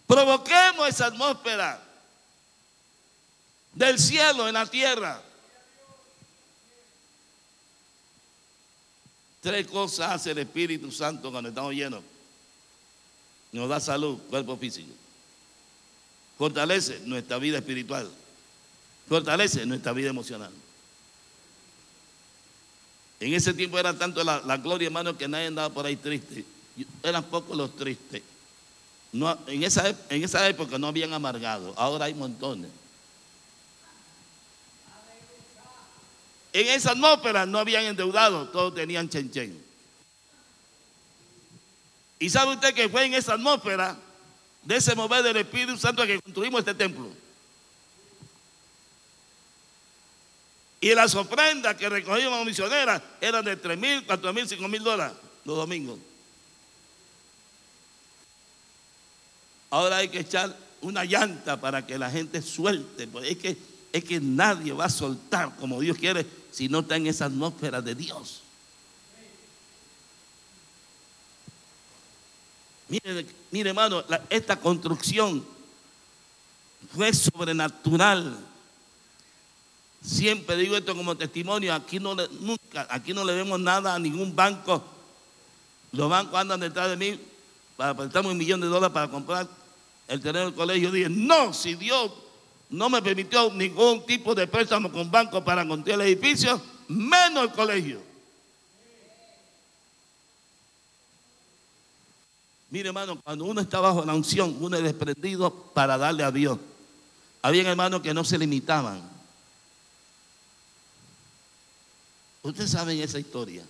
Provoquemos esa atmósfera del cielo en la tierra. 3 cosas hace el Espíritu Santo cuando estamos llenos. Nos da salud, cuerpo físico. Fortalece nuestra vida espiritual. Fortalece nuestra vida emocional. En ese tiempo era tanto la gloria, hermano, que nadie andaba por ahí triste. Eran pocos los tristes. No, en esa época no habían amargado. Ahora hay montones. En esa atmósfera no habían endeudado, todos tenían chen. ¿Y sabe usted que fue en esa atmósfera de ese mover del Espíritu Santo que construimos este templo? Y las ofrendas que recogíamos misioneras eran de $3,000, $4,000, $5,000 los domingos. Ahora hay que echar una llanta para que la gente suelte, pues es que nadie va a soltar como Dios quiere si no está en esa atmósfera de Dios. Mire hermano, esta construcción fue sobrenatural. Siempre digo esto como testimonio, aquí no le vemos nada a ningún banco. Los bancos andan detrás de mí para prestarme $1 millón para comprar el terreno del colegio. Yo dije, no, si Dios no me permitió ningún tipo de préstamo con banco para construir el edificio, menos el colegio. Mire hermano, cuando uno está bajo la unción, uno es desprendido para darle a Dios. Había hermanos que no se limitaban. Ustedes saben esa historia.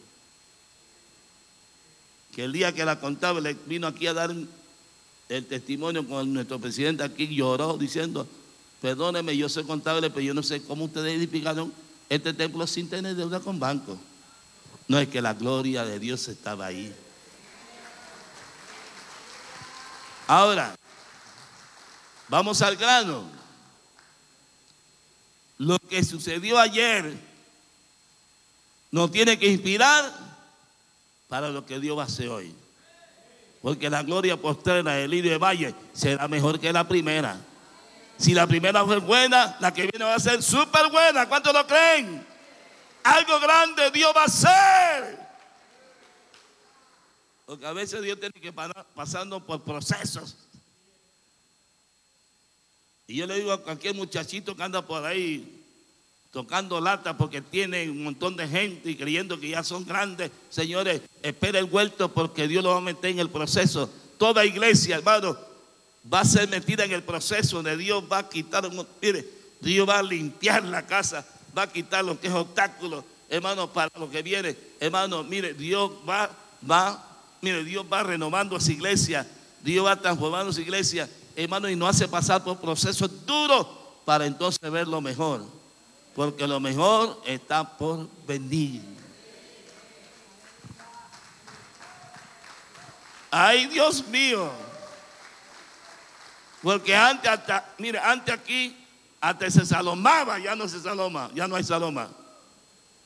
Que el día que la contable vino aquí a dar el testimonio con nuestro presidente aquí, lloró diciendo, perdóneme, yo soy contable, pero yo no sé cómo ustedes edificaron este templo sin tener deuda con banco. No, es que la gloria de Dios estaba ahí. Ahora, vamos al grano. Lo que sucedió ayer nos tiene que inspirar para lo que Dios va a hacer hoy. Porque la gloria postrera del Lirio de Valle será mejor que la primera. Si la primera fue buena, la que viene va a ser súper buena. ¿Cuántos lo creen? Algo grande Dios va a hacer. Porque a veces Dios tiene que pasando por procesos. Y yo le digo a cualquier muchachito que anda por ahí tocando lata porque tiene un montón de gente y creyendo que ya son grandes, señores, espera el vuelto porque Dios lo va a meter en el proceso. Toda iglesia, hermano, va a ser metida en el proceso donde Dios va a quitar, mire, Dios va a limpiar la casa, va a quitar lo que es obstáculos, hermano, para lo que viene. Hermano, mire, Dios va renovando a su iglesia, Dios va transformando a su iglesia, hermano, y nos hace pasar por procesos duros para entonces ver lo mejor. Porque lo mejor está por venir. Ay, Dios mío. Porque antes aquí, hasta se salomaba, ya no se saloma, ya no hay saloma.